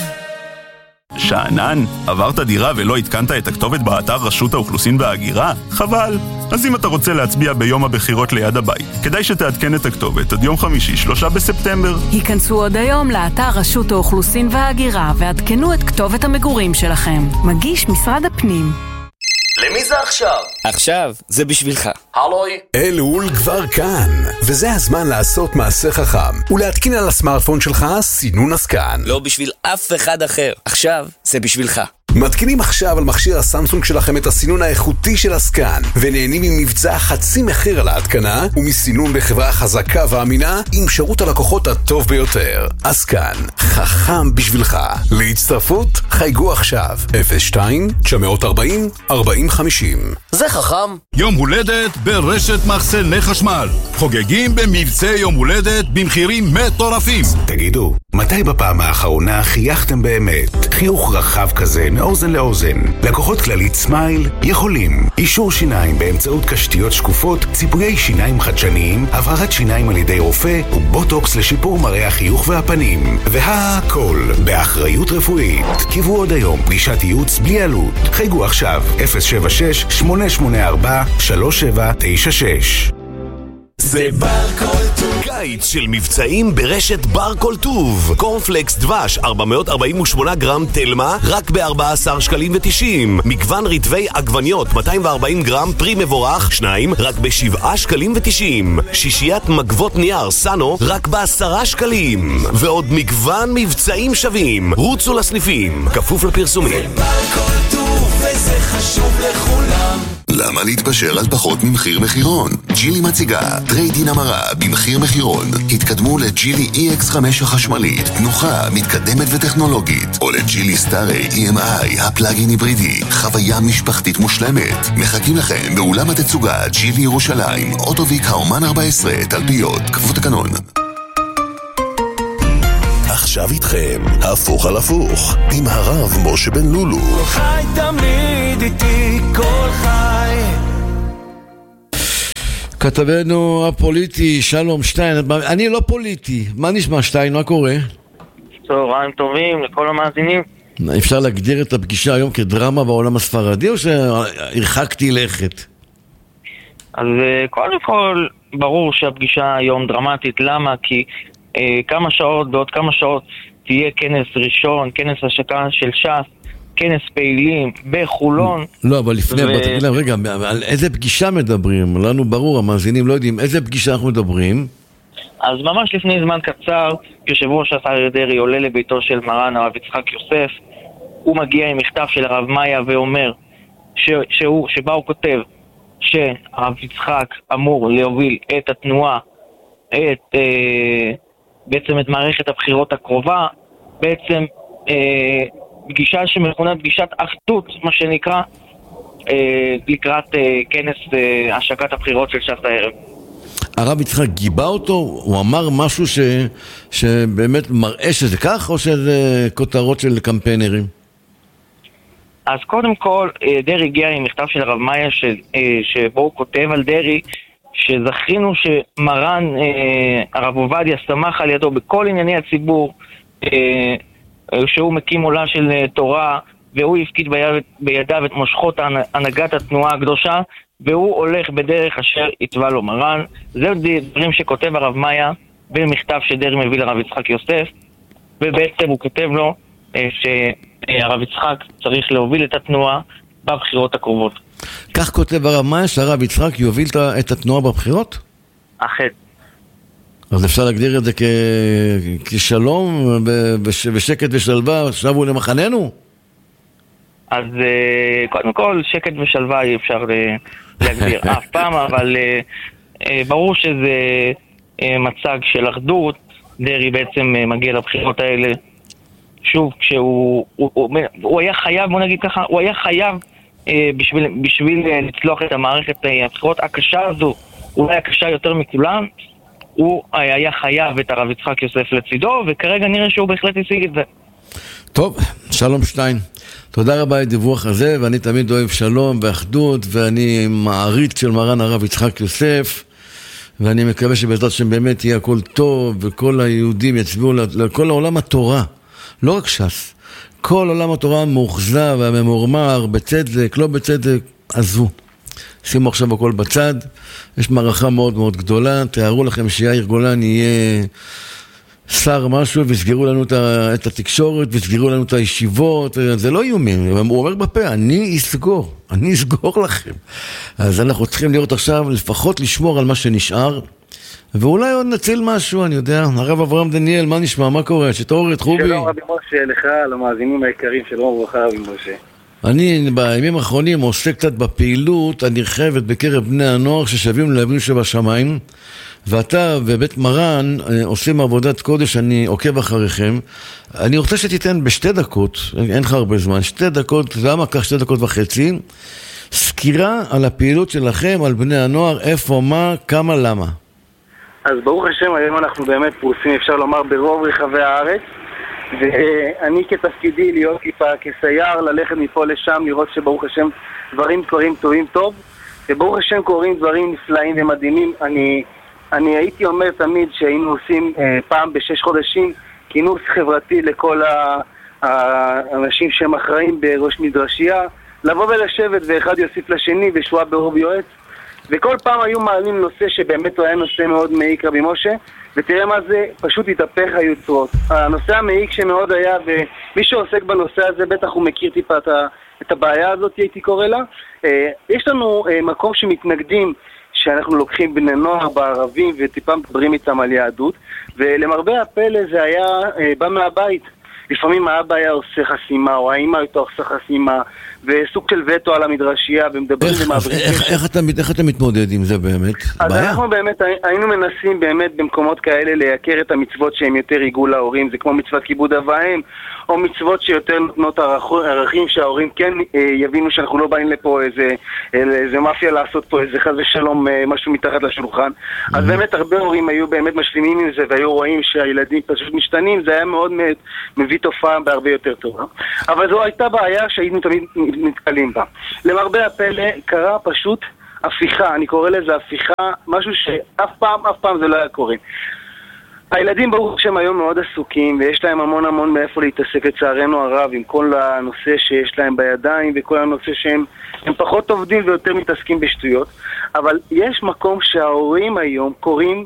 שענן, עברת דירה ולא התקנת את הכתובת באתר רשות האוכלוסין וההגירה? חבל. אז אם אתה רוצה להצביע ביום הבחירות ליד הבית, כדאי שתעדכן את הכתובת עד יום חמישי, שלושה בספטמבר. היכנסו עוד היום לאתר רשות האוכלוסין וההגירה ועדכנו את כתובת המגורים שלכם. מגיש משרד הפנים. למי זה עכשיו? עכשיו, זה בשבילך. הלוי? אלול כבר כאן, וזה הזמן לעשות מעשה חכם ולהתקין על הסמארטפון שלך סינון הסקן. לא בשביל אף אחד אחר. עכשיו, זה בשבילך. מתקינים עכשיו על מכשיר הסמסונג שלכם את הסינון האיכותי של הסקן, ונהנים ממבצע חצי מחיר על ההתקנה, ומסינון בחברה חזקה ואמינה עם שירות הלקוחות הטוב ביותר. הסקן, חכם בשבילך. להצטרפות, חייגו עכשיו אפס שתיים תשע ארבעים ארבעים חמישים. זה חכם. יום הולדת ברשת מחסני חשמל. חוגגים במבצע יום הולדת במחירים מטורפים. תגידו, מתי בפעם האחרונה חייכתם באמת? חיוך רחב כזה מאוזן לאוזן. לקוחות כללית סמייל יכולים. אישור שיניים באמצעות קשתיות שקופות, ציפויי שיניים חדשניים, הבהרת שיניים על ידי רופא ובוטוקס לשיפור מראה החיוך והפנים. והכל באחריות רפואית. קיבו עוד היום פגישת ייעוץ בלי עלות. חייגו עכשיו אפס שבע שש שמונה שמונה ארבע שלוש שבע תשע שש. זה בר כל טוב. קיץ של מבצעים ברשת בר כל טוב. קורנפלקס דבש ארבע מאות ארבעים ושמונה גרם תלמה רק ב-ארבעה עשר שקלים ותשעים. מגוון רטבי עגבניות מאתיים וארבעים גרם פרי מבורך שניים רק ב-שבעה שקלים ותשעים. שישיית מגבות נייר סאנו רק ב-עשרה שקלים. ועוד מגוון מבצעים שווים. רוצו לסניפים, כפוף לפרסומים. זה בר כל טוב וזה חשוב לכולם. למה להתפשר על פחות ממחיר מחירון? ג'ילי מציגה טרייד-אין המרה במחיר מחירון. התקדמו לג'ילי אי אקס חמש החשמלית, תנוחה, מתקדמת וטכנולוגית, או לג'ילי סטארי אי אם איי, הפלאגין היברידי, חוויה משפחתית מושלמת. מחכים לכם באולם התצוגה ג'ילי ירושלים, אוטוביק האומן ארבע עשרה, תלפיות, כפוף תקנון. עכשיו איתכם, הפוך על הפוך, עם הרב משה בן לולו. כל חי תמיד איתי, כל חי. כתבנו הפוליטי, שלום שטיין, אני לא פוליטי, מה נשמע שטיין, מה קורה? צהריים טובים לכל המאזינים. אפשר להגדיר את הפגישה היום כדרמה בעולם הספרדי, או שהרחקתי לכת? אז קודם כל, ברור שהפגישה היום דרמטית, למה? כי אה, כמה שעות, בעוד כמה שעות תהיה כנס ראשון, כנס השקה של ש"ס, כנס פעילים בחולון. לא, אבל לפני, ו... בוא תגיד להם, רגע, על איזה פגישה מדברים? לנו ברור, המאזינים לא יודעים איזה פגישה אנחנו מדברים. אז ממש לפני זמן קצר, יושב ראש השר דרעי עולה לביתו של מרן הרב יצחק יוסף, הוא מגיע עם מכתב של הרב מאיה ואומר ש... שהוא, שבה הוא כותב שהרב יצחק אמור להוביל את התנועה, את אה, בעצם את מערכת הבחירות הקרובה, בעצם אה, פגישה שמכונה פגישת אחדות, מה שנקרא, אה, לקראת אה, כנס אה, השקת הבחירות של ש"ס הערב. הרב יצחק גיבה אותו? הוא אמר משהו ש... שבאמת מראה שזה כך, או שזה כותרות של קמפיינרים? אז קודם כל, דרעי הגיע עם מכתב של הרב מאיה, ש... שבו הוא כותב על דרעי, שזכינו שמרן הרב עובדיה שמח על ידו בכל ענייני הציבור, שהוא מקים עולה של תורה, והוא הפקיד ביד... בידיו את מושכות הנהגת התנועה הקדושה, והוא הולך בדרך אשר יתבע לו מרן. זהו דברים שכותב הרב מאיה במכתב שדרעי מביא לרב יצחק יוסף, ובעצם הוא כותב לו שהרב יצחק צריך להוביל את התנועה בבחירות הקרובות. כך כותב הרב מאיה, שהרב יצחק יוביל את התנועה בבחירות? אכן. אז אפשר להגדיר את זה כ... כשלום ושקט ושלווה שבו למחננו? אז קודם כל שקט ושלווה אי אפשר להגדיר אף פעם, אבל ברור שזה מצג של אחדות. דרעי בעצם מגיע לבחירות האלה שוב כשהוא הוא, הוא, הוא היה חייב, בוא נגיד ככה, הוא היה חייב בשביל, בשביל לצלוח את המערכת הבחירות הקשה הזו, אולי הקשה יותר מכולם, הוא היה חייב את הרב יצחק יוסף לצידו, וכרגע נראה שהוא בהחלט השיג את זה. טוב, שלום שטיין, תודה רבה על דיווח הזה, ואני תמיד אוהב שלום ואחדות, ואני מעריץ של מרן הרב יצחק יוסף, ואני מקווה שבעזרת שם באמת יהיה הכל טוב, וכל היהודים יצביעו לכל העולם התורה, לא רק ש"ס, כל עולם התורה מאוחזב והממורמר, בצדק, לא בצדק, עזבו. שימו עכשיו הכל בצד, יש מערכה מאוד מאוד גדולה, תארו לכם שיאיר גולן יהיה שר משהו וסגרו לנו את התקשורת וסגרו לנו את הישיבות, זה לא איומים, הוא אומר בפה, אני אסגור, אני אסגור לכם. אז אנחנו צריכים לראות עכשיו, לפחות לשמור על מה שנשאר, ואולי עוד נציל משהו, אני יודע. הרב אברהם דניאל, מה נשמע, מה קורה? שתעוררת חובי. שלום רבי משה, לך, למאזינים היקרים, שלום וברכה רבי משה. אני בימים האחרונים עושה קצת בפעילות הנרחבת בקרב בני הנוער ששווים לאבינו שבשמיים, ואתה ובית מרן עושים עבודת קודש, אני עוקב אחריכם. אני רוצה שתיתן בשתי דקות, אין לך הרבה זמן, שתי דקות, למה כך שתי דקות וחצי, סקירה על הפעילות שלכם, על בני הנוער, איפה, מה, כמה, למה. אז ברוך השם, היום אנחנו באמת פרוסים, אפשר לומר, ברוב רחבי הארץ, ואני כתפקידי להיות טיפה כסייר, ללכת מפה לשם, לראות שברוך השם דברים קורים טובים טוב, וברוך השם קורים דברים נפלאים ומדהימים. אני, אני הייתי אומר תמיד שהיינו עושים אה, פעם בשש חודשים כינוס חברתי לכל האנשים שהם אחראים בראש מדרשייה, לבוא ולשבת ואחד יוסיף לשני ושוע ברוב יועץ, וכל פעם היו מעלים נושא שבאמת הוא היה נושא מאוד מעיק רבי משה, ותראה מה זה, פשוט התהפך היוצרות. הנושא המעיק שמאוד היה, ומי שעוסק בנושא הזה בטח הוא מכיר טיפה את הבעיה הזאת, הייתי קורא לה. יש לנו מקום שמתנגדים שאנחנו לוקחים בני נוער בערבים וטיפה מדברים איתם על יהדות, ולמרבה הפלא זה היה בא מהבית. לפעמים האבא היה עושה חסימה, או האמא הייתה עושה חסימה, וסוג של וטו על המדרשייה, ומדברים ומעברים. איך אתה מתמודד עם זה באמת? אז אנחנו באמת היינו מנסים באמת במקומות כאלה לייקר את המצוות שהם יותר ייגעו להורים, זה כמו מצוות כיבוד אב ואם, או מצוות שיותר נותנות ערכים שההורים כן יבינו שאנחנו לא באים לפה איזה, איזה מאפיה לעשות פה איזה חס ושלום משהו מתחת לשולחן. אז באמת הרבה הורים היו באמת משלימים עם זה והיו רואים שהילדים פשוט משתנים, זה היה מאוד מביא תופעה בהרבה יותר טובה. אבל זו הייתה בעיה שהיינו תמיד נתקלים בה. למרבה הפלא קרה פשוט הפיכה, אני קורא לזה הפיכה, משהו שאף פעם, אף פעם זה לא היה קורה. הילדים ברוך השם היום מאוד עסוקים ויש להם המון המון מאיפה להתעסק לצערנו הרב עם כל הנושא שיש להם בידיים וכל הנושא שהם הם פחות עובדים ויותר מתעסקים בשטויות, אבל יש מקום שההורים היום קוראים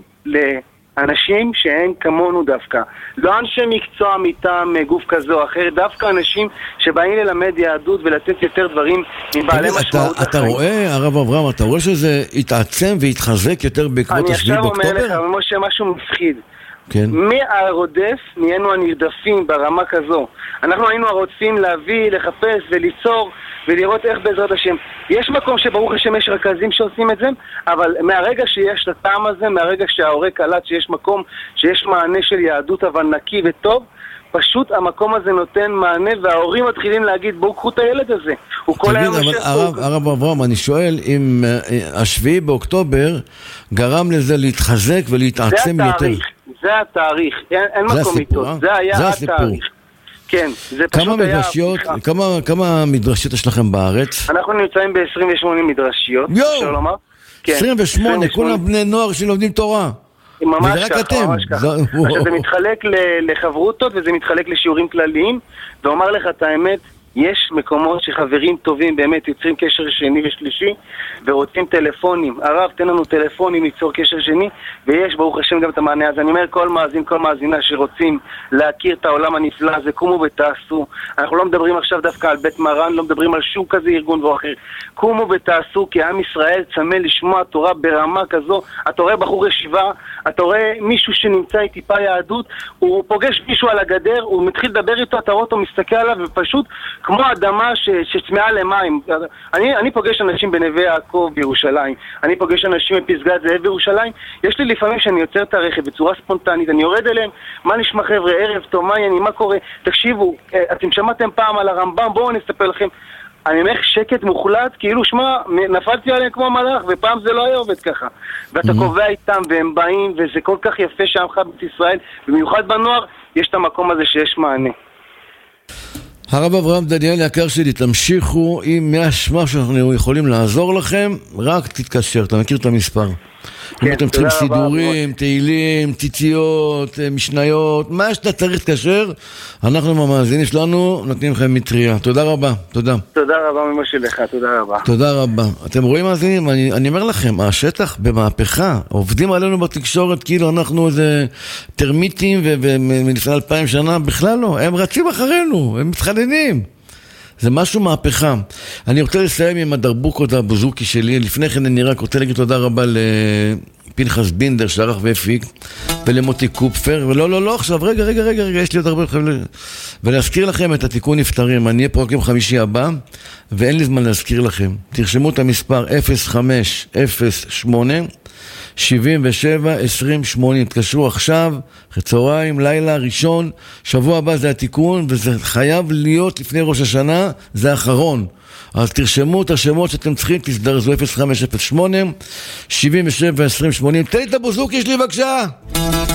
לאנשים שהם כמונו דווקא, לא אנשי מקצוע מטעם גוף כזה או אחר, דווקא אנשים שבאים ללמד יהדות ולתת יותר דברים עם בעלי משמעות. אתה רואה, הרב אברהם, אתה רואה שזה יתעצם ויתחזק יותר בעקבות השביעי באוקטובר? אני עכשיו אומר לך, משה, משהו מפחיד. כן. מהרודף נהיינו הנרדפים ברמה כזו. אנחנו היינו הרודפים להביא, לחפש וליצור ולראות איך בעזרת השם. יש מקום שברוך השם יש רכזים שעושים את זה, אבל מהרגע שיש את הטעם הזה, מהרגע שההורה קלט שיש מקום, שיש מענה של יהדות אבל נקי וטוב, פשוט המקום הזה נותן מענה וההורים מתחילים להגיד בואו קחו את הילד הזה. הוא כל היום תגיד, אבל הרב, הרב אברהם, אני שואל אם השביעי באוקטובר גרם לזה להתחזק ולהתעצם יותר. זה התאריך, זה התאריך, אין, אין מקום איתו, זה היה זה התאריך. כן, זה פשוט כמה היה... מדרשיות, כמה, כמה מדרשיות יש לכם בארץ? אנחנו נמצאים ב-עשרים ושמונה מדרשיות, אפשר לומר? עשרים ושמונה, כולם בני נוער שלומדים תורה. ממש ככה, ממש ככה. זה מתחלק לחברותות וזה מתחלק לשיעורים כלליים, ואומר לך את האמת, יש מקומות שחברים טובים באמת יוצרים קשר שני ושלישי ורוצים טלפונים. הרב, תן לנו טלפונים ליצור קשר שני, ויש ברוך השם גם את המענה. אז אני אומר, כל מאזין, כל מאזינה שרוצים להכיר את העולם הנפלא הזה, קומו ותעשו. אנחנו לא מדברים עכשיו דווקא על בית מרן, לא מדברים על שום כזה ארגון ואחר. קומו ותעשו, כי עם ישראל צמא לשמוע תורה ברמה כזו. אתה רואה בחור ישיבה, אתה רואה מישהו שנמצא עם טיפה יהדות, הוא פוגש מישהו על הגדר, הוא מתחיל לדבר איתו, אתה רואה אותו, מסתכל עליו, ופשוט כמו אדמה שצמאה למים. אני, אני פוגש אנשים בנווה יעקב בירושלים, אני פוגש אנשים בפסגת זאב בירושלים, יש לי לפעמים שאני יוצר את הרכב בצורה ספונטנית, אני יורד אליהם, מה נשמע חבר'ה, ערב טוב, מה יעני, מה קורה, תקשיבו, אתם שמעתם פעם על הרמב"ם, בואו נספר לכם. אני אומר שקט מוחלט, כאילו שמה, נפלתי עליהם כמו מלאך, ופעם זה לא היה עובד ככה. ואתה mm-hmm. קובע איתם, והם באים, וזה כל כך יפה שעמך בית ישראל, במיוחד בנוער, יש את המקום הזה שיש מענה. הרב אברהם דניאל יקר שלי, תמשיכו עם מהשמה שאנחנו יכולים לעזור לכם, רק תתקשר, אתה מכיר את המספר. אם אתם צריכים סידורים, תהילים, ציציות, משניות, מה שאתה צריך להתקשר, אנחנו במאזינים שלנו נותנים לכם מטריה. תודה רבה, תודה. תודה רבה ממש שלך, תודה רבה. תודה רבה. אתם רואים מאזינים, אני, אני אומר לכם, השטח במהפכה, עובדים עלינו בתקשורת כאילו אנחנו איזה טרמיטים ומלפני אלפיים שנה, בכלל לא, הם רצים אחרינו, הם מתחננים. זה משהו מהפכה. אני רוצה לסיים עם הדרבוקות הבוזוקי שלי. לפני כן אני רק רוצה להגיד תודה רבה לפנחס בינדר שערך והפיק, ולמוטי קופפר, ולא לא לא עכשיו, רגע רגע רגע רגע יש לי עוד הרבה, ולהזכיר לכם את התיקון נפטרים. אני אהיה פה רק יום חמישי הבא ואין לי זמן להזכיר לכם. תרשמו את המספר אפס חמש אפס שמונה שבעים ושבע עשרים שמונים, תקשרו עכשיו, אחרי צהריים, לילה, ראשון, שבוע הבא זה התיקון, וזה חייב להיות לפני ראש השנה, זה האחרון. אז תרשמו את השמות שאתם צריכים, תזדרזו אפס חמש אפס שמונה שבעים ושבע עשרים שמונים. תן לי את הבוזוקי שלי בבקשה.